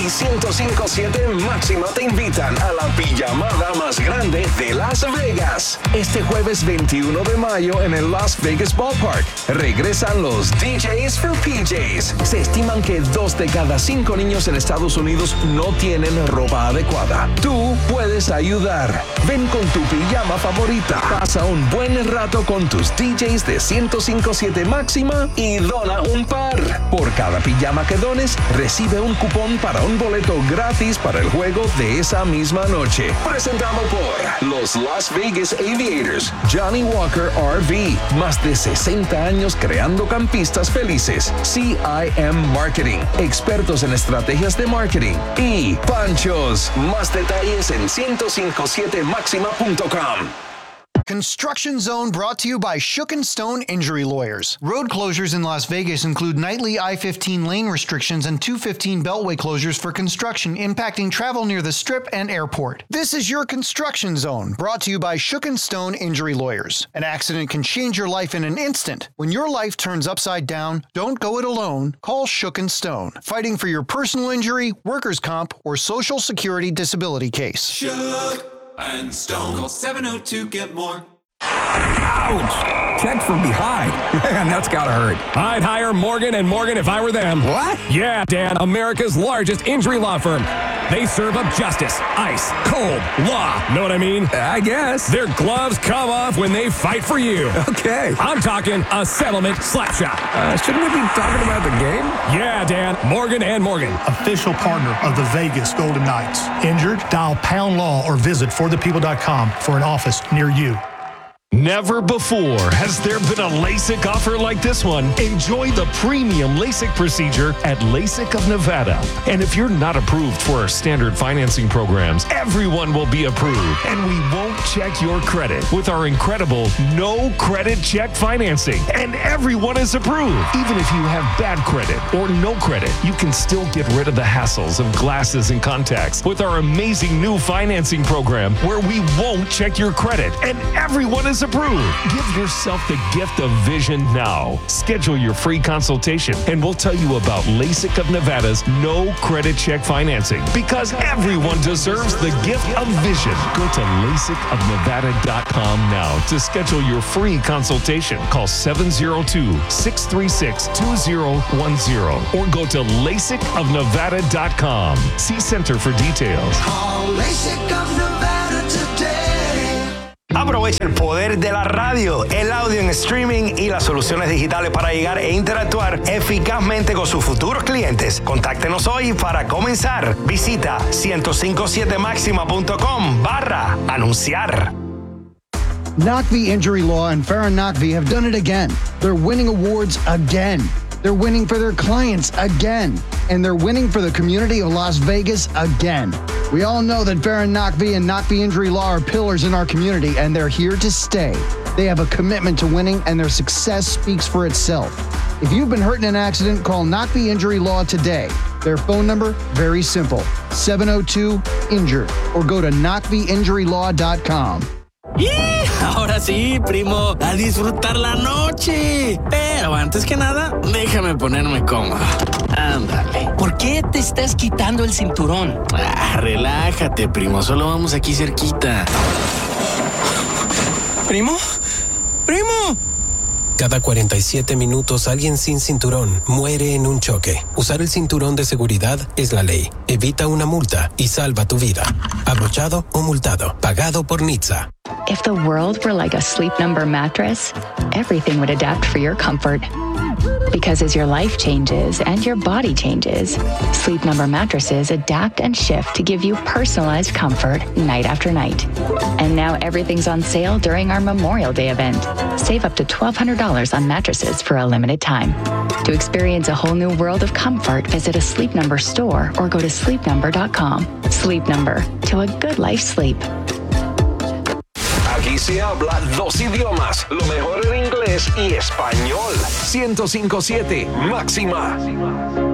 105.7 Máxima te invitan a la pijamada más grande de Las Vegas. Este jueves 21 de mayo en el Las Vegas Ballpark regresan los DJs for PJs. Se estiman que 2 de cada 5 niños en Estados Unidos no tienen ropa adecuada. Tú puedes ayudar. Ven con tu pijama favorita. Pasa un buen rato con tus DJs de 105.7 Máxima y dona un par. Por cada pijama que dones, recibe un cupón para un boleto gratis para el juego de esa misma noche. Presentado por los Las Vegas Aviators, Johnny Walker RV, más de 60 años creando campistas felices. CIM Marketing, expertos en estrategias de marketing. Y Panchos, más detalles en 1057maxima.com. Construction Zone brought to you by Shook & Stone Injury Lawyers. Road closures in Las Vegas include nightly I-15 lane restrictions and 215 beltway closures for construction impacting travel near the Strip and airport. This is your Construction Zone, brought to you by Shook & Stone Injury Lawyers. An accident can change your life in an instant. When your life turns upside down, don't go it alone. Call Shook & Stone, fighting for your personal injury, workers' comp, or Social Security disability case. Shook and Stone. Call 702-GET-MORE. Ouch! Checked from behind. Man, that's gotta hurt. I'd hire Morgan & Morgan if I were them. What? Yeah, Dan, America's largest injury law firm. They serve up justice, ice, cold, law. Know what I mean? I guess. Their gloves come off when they fight for you. Okay. I'm talking a settlement slap shot. Shouldn't we be talking about the game? Yeah, Dan, Morgan & Morgan. Official partner of the Vegas Golden Knights. Injured? Dial Pound Law or visit forthepeople.com for an office near you. Never before has there been a LASIK offer like this one. Enjoy the premium LASIK procedure at LASIK of Nevada. And if you're not approved for our standard financing programs, everyone will be approved. And we won't check your credit with our incredible no credit check financing. And everyone is approved. Even if you have bad credit or no credit, you can still get rid of the hassles of glasses and contacts with our amazing new financing program where we won't check your credit and everyone is approved. Give yourself the gift of vision now. Schedule your free consultation and we'll tell you about LASIK of Nevada's no credit check financing because everyone deserves the gift of vision. Go to LASIKofNevada.com now to schedule your free consultation. Call 702-636-2010 or go to LASIKofNevada.com. See Center for details. Call LASIK of Nevada today. Aprovecha el poder de la radio, el audio en streaming y las soluciones digitales para llegar e interactuar eficazmente con sus futuros clientes. Contáctenos hoy para comenzar. Visita 1057maxima.com/anunciar. Nakvi Injury Law and Farron Nakvi have done it again. They're winning awards again. They're winning for their clients again. And they're winning for the community of Las Vegas again. We all know that Farron Nakvi and Nakvi Injury Law are pillars in our community, and they're here to stay. They have a commitment to winning, and their success speaks for itself. If you've been hurt in an accident, call Nakvi Injury Law today. Their phone number, very simple, 702-INJURED, or go to nakviinjurylaw.com. ¡Y! Ahora sí, primo, a disfrutar la noche. Pero antes que nada, déjame ponerme cómodo. Ándale. ¿Por qué te estás quitando el cinturón? Relájate, primo, solo vamos aquí cerquita. ¿Primo? ¡Primo! Cada 47 minutos alguien sin cinturón muere en un choque. Usar el cinturón de seguridad es la ley. Evita una multa y salva tu vida. Abrochado o multado. Pagado por NHTSA. If the world were like a Sleep Number mattress, everything would adapt for your comfort. Because as your life changes and your body changes, Sleep Number mattresses adapt and shift to give you personalized comfort night after night. And now everything's on sale during our Memorial Day event. Save up to $1,200 on mattresses for a limited time. To experience a whole new world of comfort, visit a Sleep Number store or go to sleepnumber.com. Sleep Number, to a good life sleep. Aquí se habla 2 idiomas, lo mejor en inglés y español. 105.7 Máxima.